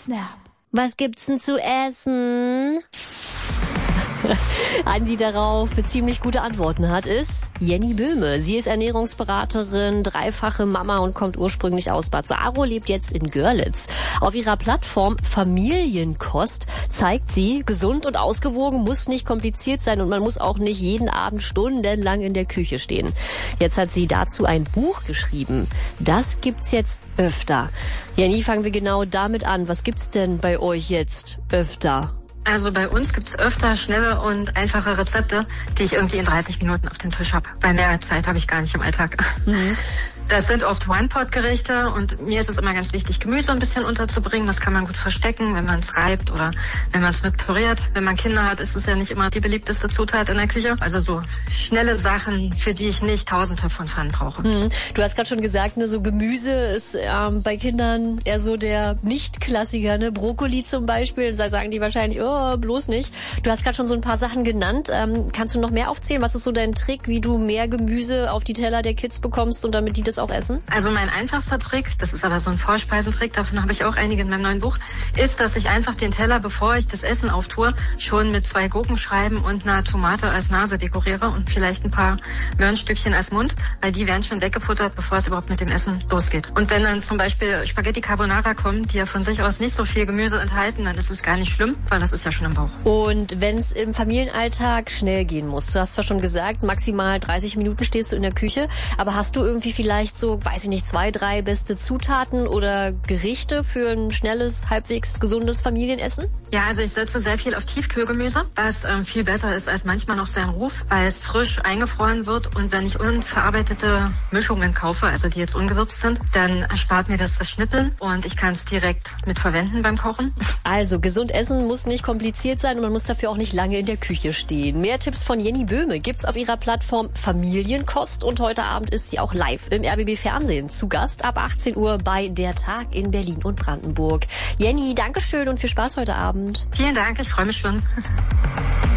Snap. Was gibt's denn zu essen? Eine, die darauf ziemlich gute Antworten hat, ist Jenny Böhme. Sie ist Ernährungsberaterin, dreifache Mama und kommt ursprünglich aus Bad Saro, lebt jetzt in Görlitz. Auf ihrer Plattform Familienkost zeigt sie, gesund und ausgewogen muss nicht kompliziert sein und man muss auch nicht jeden Abend stundenlang in der Küche stehen. Jetzt hat sie dazu ein Buch geschrieben. Das gibt's jetzt öfter. Jenny, fangen wir genau damit an. Was gibt's denn bei euch jetzt öfter? Also bei uns gibt's öfter schnelle und einfache Rezepte, die ich irgendwie in 30 Minuten auf dem Tisch habe. Weil mehr Zeit habe ich gar nicht im Alltag. Mhm. Das sind oft One-Pot-Gerichte und mir ist es immer ganz wichtig, Gemüse ein bisschen unterzubringen. Das kann man gut verstecken, wenn man es reibt oder wenn man es mit püriert. Wenn man Kinder hat, ist es ja nicht immer die beliebteste Zutat in der Küche. Also so schnelle Sachen, für die ich nicht tausende von Pfannen brauche. Mhm. Du hast gerade schon gesagt, ne, so Gemüse ist bei Kindern eher so der Nicht-Klassiker, ne? Brokkoli zum Beispiel, da sagen die wahrscheinlich, oh, bloß nicht. Du hast gerade schon so ein paar Sachen genannt. Kannst du noch mehr aufzählen? Was ist so dein Trick, wie du mehr Gemüse auf die Teller der Kids bekommst und damit die das auch essen? Also mein einfachster Trick, das ist aber so ein Vorspeisentrick, davon habe ich auch einige in meinem neuen Buch, ist, dass ich einfach den Teller, bevor ich das Essen auftue, schon mit 2 Gurkenscheiben und einer Tomate als Nase dekoriere und vielleicht ein paar Möhrenstückchen als Mund, weil die werden schon weggefuttert, bevor es überhaupt mit dem Essen losgeht. Und wenn dann zum Beispiel Spaghetti Carbonara kommen, die ja von sich aus nicht so viel Gemüse enthalten, dann ist es gar nicht schlimm, weil das ist ja schon im Bauch. Und wenn es im Familienalltag schnell gehen muss, du hast zwar schon gesagt, maximal 30 Minuten stehst du in der Küche, aber hast du irgendwie vielleicht so, weiß ich nicht, 2, 3 beste Zutaten oder Gerichte für ein schnelles, halbwegs gesundes Familienessen? Ja, also ich setze sehr viel auf Tiefkühlgemüse, was viel besser ist als manchmal noch sein Ruf, weil es frisch eingefroren wird und wenn ich unverarbeitete Mischungen kaufe, also die jetzt ungewürzt sind, dann erspart mir das Schnippeln und ich kann es direkt mit verwenden beim Kochen. Also gesund essen muss nicht kompliziert sein und man muss dafür auch nicht lange in der Küche stehen. Mehr Tipps von Jenny Böhme gibt's auf ihrer Plattform Familienkost und heute Abend ist sie auch live im RBB Fernsehen zu Gast ab 18 Uhr bei Der Tag in Berlin und Brandenburg. Jenny, Dankeschön und viel Spaß heute Abend. Vielen Dank, ich freue mich schon.